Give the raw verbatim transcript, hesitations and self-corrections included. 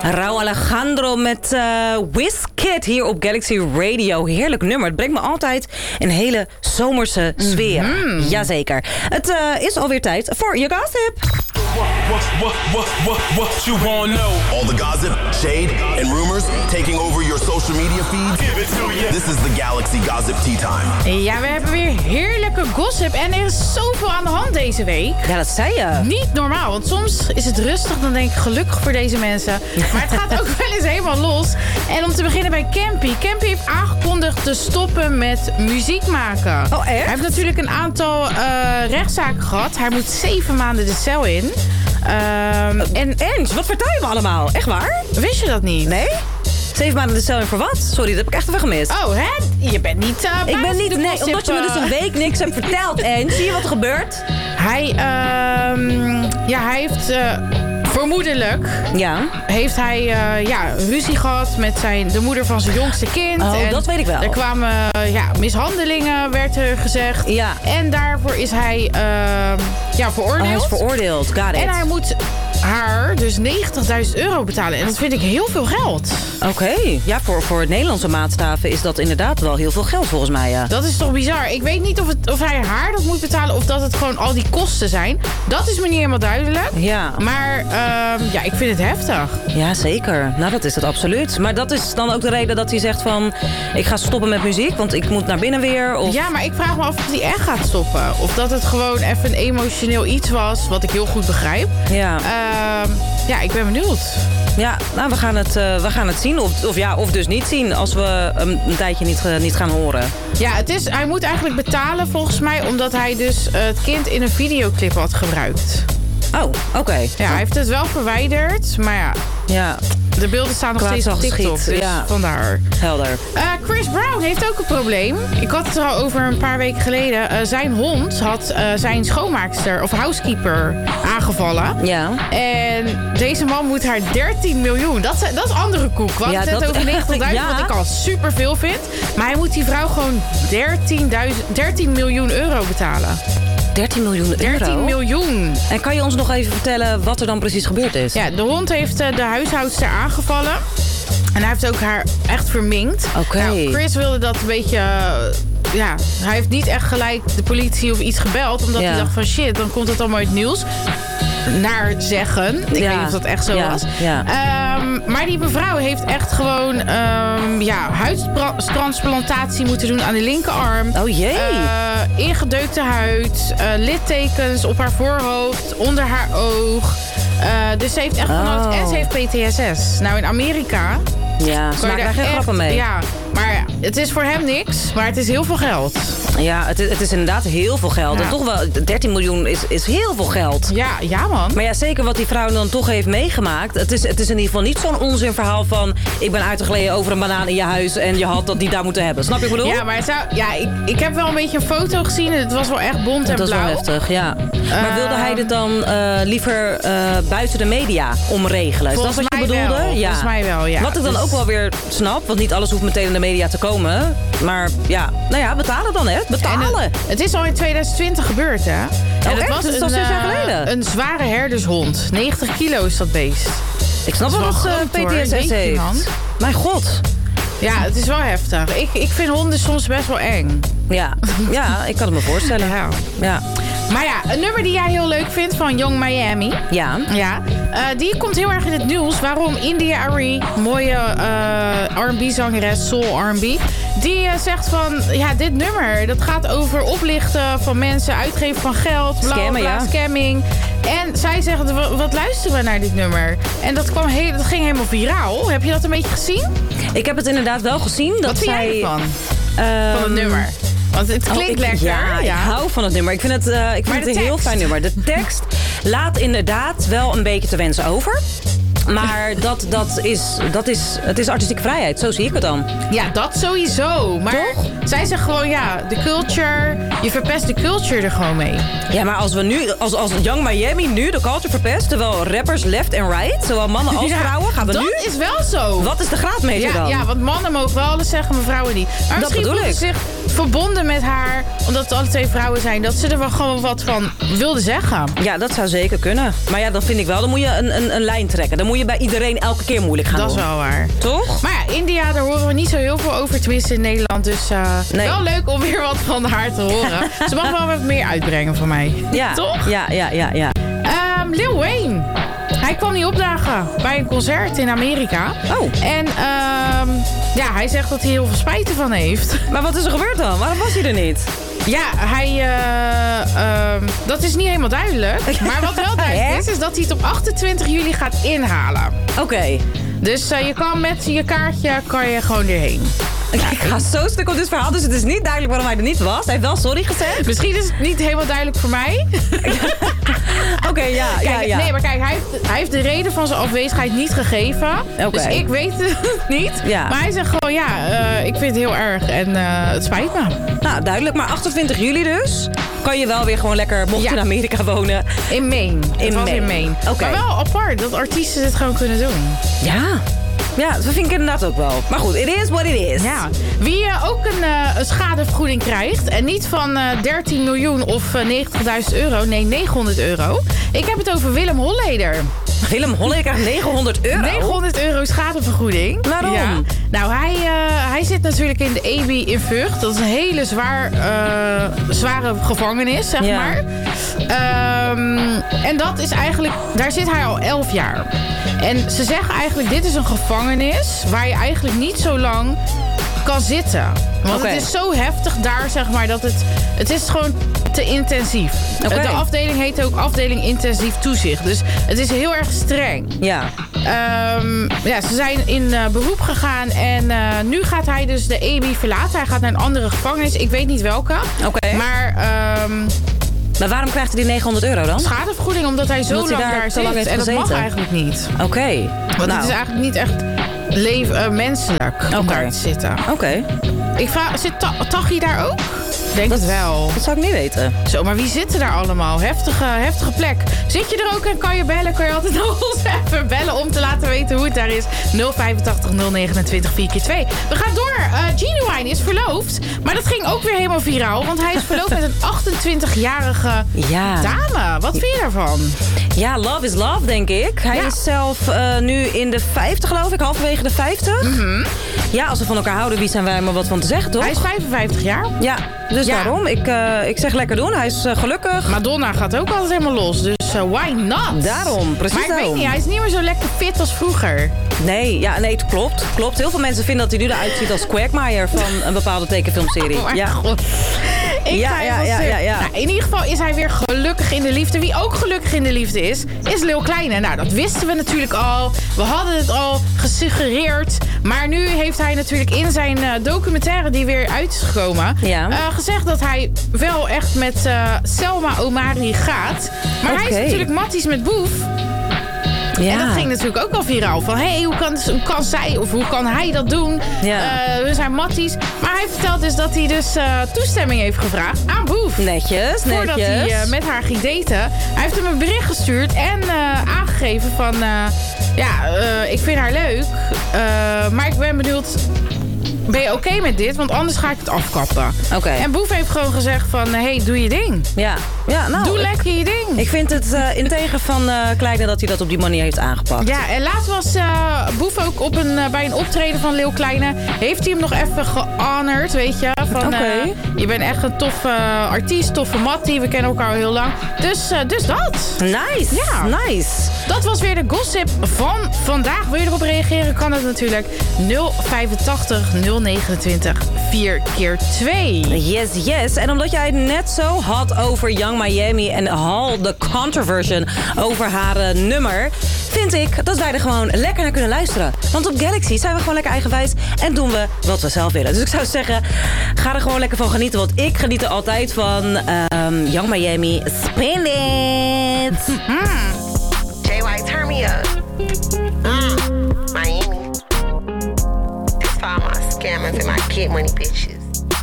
Rauw Alejandro met uh, Wizkid hier op Galaxy Radio. Heerlijk nummer. Het brengt me altijd een hele zomerse sfeer. Mm-hmm. Jazeker. Het uh, is alweer tijd voor je gossip. What, what, what, what, what, what you wanna know? All the gossip, shade, and rumors taking over your social media feed. Give it to you. This is the Galaxy Gossip Tea Time. Ja, we hebben weer heerlijke gossip. En er is zoveel aan de hand deze week. Ja, dat zei je. Niet normaal, want soms is het rustig. Dan denk ik gelukkig voor deze mensen. Maar het gaat ook wel eens helemaal los. En om te beginnen bij Campy. Campy heeft aangekondigd te stoppen met muziek maken. Oh, echt? Hij heeft natuurlijk een aantal uh, rechtszaken gehad. Hij moet zeven maanden de cel in. Um, en Ernst, wat vertel je me allemaal? Echt waar? Wist je dat niet? Nee? Zeven maanden de cel in voor wat? Sorry, dat heb ik echt even gemist. Oh, hè? Je bent niet... Uh, ik ben niet... Nee, gossip, omdat je me dus een week niks hebt verteld. En zie je wat er gebeurt? Hij, um, ja, hij heeft... Uh, Vermoedelijk ja. heeft hij uh, ja, ruzie gehad met zijn, de moeder van zijn jongste kind. Oh, en dat weet ik wel. Er kwamen uh, ja, mishandelingen, werd er gezegd. Ja. En daarvoor is hij uh, ja, veroordeeld. Oh, hij is veroordeeld, got it. En hij moet haar dus negentigduizend euro betalen. En dat vind ik heel veel geld. Oké, okay. Ja, voor, voor Nederlandse maatstaven is dat inderdaad wel heel veel geld volgens mij. Ja. Dat is toch bizar. Ik weet niet of, het, of hij haar dat moet betalen of dat het gewoon al die kosten zijn. Dat is me niet helemaal duidelijk. Ja. Maar uh, ja, ik vind het heftig. Ja, zeker. Nou, dat is het absoluut. Maar dat is dan ook de reden dat hij zegt van... ik ga stoppen met muziek, want ik moet naar binnen weer. Of... Ja, maar ik vraag me af of hij echt gaat stoppen. Of dat het gewoon even een emotioneel iets was, wat ik heel goed begrijp. Ja. Uh, ja, ik ben benieuwd. Ja, nou, we gaan het, uh, we gaan het zien. Of, of ja, of dus niet zien als we een, een tijdje niet, uh, niet gaan horen. Ja, het is, hij moet eigenlijk betalen volgens mij... omdat hij dus uh, het kind in een videoclip had gebruikt. Oh, oké. Okay. Ja, hij heeft het wel verwijderd, maar ja... Ja. De beelden staan nog Kwaad steeds op TikTok, geschiet. dus Ja. vandaar. Helder. Uh, Chris Brown heeft ook een probleem. Ik had het er al over een paar weken geleden. Uh, zijn hond had uh, zijn schoonmaakster of housekeeper aangevallen. Ja. En deze man moet haar dertien miljoen. Dat, dat is andere koek. We hadden ja, het net dat... over negentigduizend, ja. Wat ik al superveel vind. Maar hij moet die vrouw gewoon dertien miljoen euro betalen. dertien miljoen euro? dertien miljoen. En kan je ons nog even vertellen wat er dan precies gebeurd is? Ja, de hond heeft uh, de huishoudster aangevallen. En hij heeft ook haar echt verminkt. Oké. Okay. Nou, Chris wilde dat een beetje... Uh, ja, hij heeft niet echt gelijk de politie of iets gebeld. Omdat ja. hij dacht van shit, dan komt het allemaal uit het nieuws. Naar zeggen. Ik ja. weet niet of dat echt zo ja. was. Ja. Um, maar die mevrouw heeft echt gewoon um, ja, huidtransplantatie moeten doen aan de linkerarm. Oh jee. Uh, ingedeukte huid. Uh, littekens op haar voorhoofd. Onder haar oog. Uh, dus ze heeft echt van alles. Oh. En ze heeft P T S S. Nou, in Amerika... Ja, ze maken daar geen grappen mee. Ja, maar het is voor hem niks. Maar het is heel veel geld. Ja, het is, het is inderdaad heel veel geld. Ja. En toch wel, dertien miljoen is, is heel veel geld. Ja, ja man. Maar ja, zeker wat die vrouw dan toch heeft meegemaakt. Het is, het is in ieder geval niet zo'n onzinverhaal van... ik ben uitgegleden over een banaan in je huis... en je had dat die daar moeten hebben. Snap je wat ik bedoel? Ja, maar het zou, ja, ik, ik heb wel een beetje een foto gezien... en het was wel echt bont en blauw. blauw. Dat was wel heftig, ja. Uh, maar wilde hij dit dan uh, liever uh, buiten de media omregelen? Is dat wat je bedoelde? Wel, ja. Volgens mij wel, ja. Wat ik dan dus... ook wel weer snap... want niet alles hoeft meteen in de media te komen... maar ja, nou ja, betalen dan, hè? Betalen! Het, het is al in twintig twintig gebeurd, hè? En oh, het was was een, een, zes jaar geleden? Een zware herdershond. negentig kilo is dat beest. Ik snap wel dat ze uh, P T S S heeft. Man. Mijn god. Ja, het is wel heftig. Ik, ik vind honden soms best wel eng. Ja, ja, ik kan het me voorstellen. Ja. Ja. Maar ja, een nummer die jij heel leuk vindt van Young Miami. Ja. Ja. Uh, die komt heel erg in het nieuws. Waarom? India Arie, mooie uh, R en B-zangeres, soul R en B. Die uh, zegt van, ja, dit nummer, dat gaat over oplichten van mensen, uitgeven van geld, bla bla, bla ja. scamming. En zij zegt, wat luisteren we naar dit nummer? En dat, kwam heel, dat ging helemaal viraal. Heb je dat een beetje gezien? Ik heb het inderdaad wel gezien. Dat wat vind zij, jij ervan? Um, van het nummer? Want het klinkt oh, ik, lekker. Ja, ja, ik hou van het nummer. Ik vind het, uh, ik vind het een heel fijn nummer. De tekst laat inderdaad wel een beetje te wensen over. Maar dat, dat, is, dat is, het is artistieke vrijheid, zo zie ik het dan. Ja, dat sowieso. Maar toch? Zij zegt gewoon, ja, de culture, je verpest de culture er gewoon mee. Ja, maar als we nu, als, als Young Miami nu de culture verpest, terwijl rappers left en right, zowel mannen als ja, vrouwen, gaan we dat nu... Dat is wel zo. Wat is de graadmeter ja, dan? Ja, want mannen mogen wel alles zeggen, maar vrouwen niet. Maar dat misschien bedoel ik. Ze zich verbonden met haar, omdat het alle twee vrouwen zijn, dat ze er wel gewoon wat van wilde zeggen. Ja, dat zou zeker kunnen. Maar ja, dan vind ik wel, dan moet je een, een, een lijn trekken. Dan moet je bij iedereen elke keer moeilijk gaan Dat doen. is wel waar. Toch? Maar ja, India, daar horen we niet zo heel veel over, tenminste in Nederland. Dus uh, Nee. wel leuk om weer wat van haar te horen. Ze mag wel wat meer uitbrengen van mij. Ja. Toch? Ja, ja, ja, ja. Um, Lil Wayne. Hij kwam niet opdagen bij een concert in Amerika. Oh. En um, ja, hij zegt dat hij heel veel spijt ervan heeft. Maar wat is er gebeurd dan? Waarom was hij er niet? Ja, hij... Uh, um, dat is niet helemaal duidelijk. Maar wat wel duidelijk is, is dat hij het op achtentwintig juli gaat inhalen. Oké. Okay. Dus uh, je kan met je kaartje kan je gewoon erheen. Ik ga zo stuk op dit verhaal, dus het is niet duidelijk waarom hij er niet was. Hij heeft wel sorry gezegd. Misschien is het niet helemaal duidelijk voor mij. Oké, okay, ja, kijk, ja, ja. Nee, maar kijk, hij heeft, hij heeft de reden van zijn afwezigheid niet gegeven. Okay. Dus ik weet het niet. Ja. Maar hij zegt gewoon, ja, uh, ik vind het heel erg en uh, het spijt me. Nou, duidelijk. Maar achtentwintig juli dus kan je wel weer gewoon lekker, mocht je ja. in Amerika wonen. In Maine. In het was Maine. in Maine. Okay. Maar wel apart dat artiesten dit gewoon kunnen doen. Ja. Ja, dat vind ik inderdaad ook wel. Maar goed, it is what it is. Ja. Wie uh, ook een, uh, een schadevergoeding krijgt... en niet van uh, dertien miljoen of uh, negentigduizend euro... nee, negenhonderd euro. Ik heb het over Willem Holleder. Willem Holleder krijgt negenhonderd euro? negenhonderd euro schadevergoeding. Waarom? Ja. Nou, hij, uh, hij zit natuurlijk in de E B I in Vught. Dat is een hele zwaar, uh, zware gevangenis, zeg ja. maar. Um, en dat is eigenlijk... Daar zit hij al elf jaar. En ze zeggen eigenlijk, dit is een gevangenis... waar je eigenlijk niet zo lang kan zitten. Want okay. het is zo heftig daar, zeg maar, dat het... Het is gewoon te intensief. Okay. De afdeling heet ook afdeling intensief toezicht. Dus het is heel erg streng. Ja. Um, ja, ze zijn in uh, beroep gegaan en uh, nu gaat hij dus de E B I verlaten. Hij gaat naar een andere gevangenis. Ik weet niet welke. Oké. Okay. Maar... Um, Maar waarom krijgt hij die negenhonderd euro dan? Schadevergoeding, omdat hij zo omdat lang hij daar, daar zit. Lang heeft en gezeten. Dat mag eigenlijk niet. Oké. Okay. Want nou. het is eigenlijk niet echt leef, uh, menselijk okay. om daar te zitten. Oké. Okay. Ik vraag, zit Tachi daar ook? Denk dat, het wel. Dat zou ik niet weten. Zo, maar wie zit er daar allemaal? Heftige, heftige plek. Zit je er ook en kan je bellen? Kan je altijd nog ons even bellen om te laten weten hoe het daar is. nul vijfentachtig nul negenentwintig vier keer twee. We gaan door. Uh, Genuine is verloofd. Maar dat ging ook weer helemaal viraal. Want hij is verloofd met een achtentwintigjarige ja. dame. Wat vind je daarvan? Ja, love is love, denk ik. Hij ja. is zelf uh, nu in de vijftig, geloof ik. Halverwege de vijftig. Mm-hmm. Ja, als we van elkaar houden, wie zijn wij maar wat van te zeggen, toch? Hij is vijfenvijftig jaar. Ja, dus ja. daarom. Ik, uh, ik zeg lekker doen. Hij is uh, gelukkig. Madonna gaat ook altijd helemaal los. Dus uh, why not? Daarom, precies Maar ik daarom. weet niet, hij is niet meer zo lekker fit als vroeger. Nee, ja, nee, het klopt. klopt. Heel veel mensen vinden dat hij nu eruit ziet als Quagmire van een bepaalde tekenfilmserie. Oh ja. God. Ik ja, ja, ja, ja, ja. Nou, in ieder geval is hij weer gelukkig in de liefde. Wie ook gelukkig in de liefde is, is Lil Kleine. Nou, dat wisten we natuurlijk al. We hadden het al gesuggereerd. Maar nu heeft hij natuurlijk in zijn uh, documentaire die weer uit is gekomen... Ja. Uh, gezegd dat hij wel echt met uh, Selma Omari gaat. Maar okay. hij is natuurlijk matties met Boef. Ja. En dat ging natuurlijk ook al viraal. Van, hé, hey, hoe, kan, hoe kan zij of hoe kan hij dat doen? Ja. Uh, we zijn matties. Maar hij vertelt dus dat hij dus uh, toestemming heeft gevraagd aan Boef. Netjes, netjes. Voordat hij uh, met haar ging daten. Hij heeft hem een bericht gestuurd en uh, aangegeven van... Uh, ja, uh, ik vind haar leuk. Uh, maar ik ben benieuwd... Ben je oké okay met dit? Want anders ga ik het afkappen. Okay. En Boef heeft gewoon gezegd van... Hé, hey, doe je ding. Ja. Ja, nou, doe ik, lekker je ding. Ik vind het uh, integer van uh, Kleine dat hij dat op die manier heeft aangepakt. Ja, en laatst was uh, Boef ook op een, uh, bij een optreden van Lil Kleine... heeft hij hem nog even gehonored, weet je. Van, okay. uh, je bent echt een toffe uh, artiest, toffe mattie. We kennen elkaar al heel lang. Dus, uh, dus dat. Nice. Ja. Nice. Dat was weer de gossip van vandaag. Wil je erop reageren? Kan het natuurlijk nul vijfentachtig nul negenentwintig vier keer twee. Yes, yes. En omdat jij het net zo had over Young Miami en al de controversie over haar uh, nummer, vind ik dat wij er gewoon lekker naar kunnen luisteren. Want op Galaxy zijn we gewoon lekker eigenwijs en doen we wat we zelf willen. Dus ik zou zeggen, ga er gewoon lekker van genieten. Want ik geniet er altijd van um, Young Miami. Spin it! Mm. J Y, turn me up. Mm. Miami. That's for all my scammers and my kid money bitches.